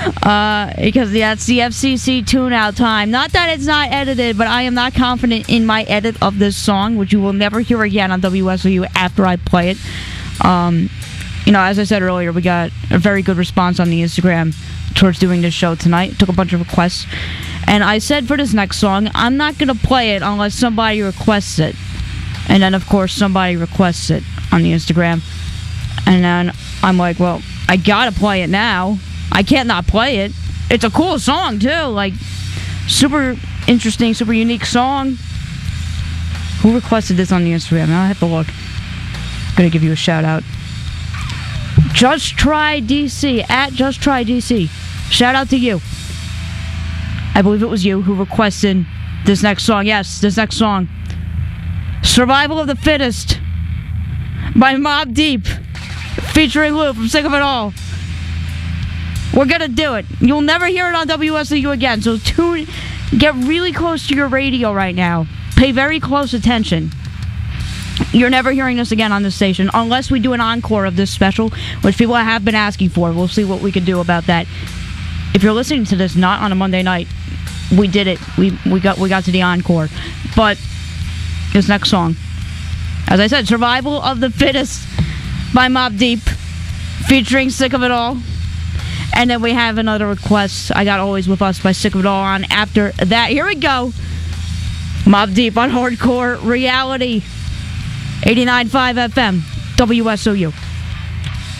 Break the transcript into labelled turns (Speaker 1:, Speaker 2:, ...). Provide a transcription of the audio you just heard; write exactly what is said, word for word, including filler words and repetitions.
Speaker 1: Uh, because that's the F C C tune-out time. Not that it's not edited, but I am not confident in my edit of this song, which you will never hear again on W S O U after I play it. Um, you know, as I said earlier, we got a very good response on the Instagram towards doing this show tonight. Took a bunch of requests. And I said for this next song, I'm not going to play it unless somebody requests it. And then, of course, somebody requests it on the Instagram. And then I'm like, well, I got to play it now. I can't not play it. It's a cool song, too. Like, super interesting, super unique song. Who requested this on the Instagram? I'll have to look. I'm going to give you a shout-out. Just Try D C, at Just Try D C. Shout-out to you. I believe it was you who requested this next song. Yes, this next song. Survival of the Fittest by Mobb Deep, featuring Lou from Sick of It All. We're going to do it. You'll never hear it on W S O U again, so tune, get really close to your radio right now. Pay very close attention. You're never hearing this again on this station, unless we do an encore of this special, which people have been asking for. We'll see what we can do about that. If you're listening to this not on a Monday night, we did it. We we got we got to the encore. But this next song, as I said, Survival of the Fittest by Mobb Deep, featuring Sick of It All. And then we have another request. I got Always With Us by Sick of It All on after that. Here we go. Mobb Deep on Hardcore Reality. eighty-nine point five F M, W S O U.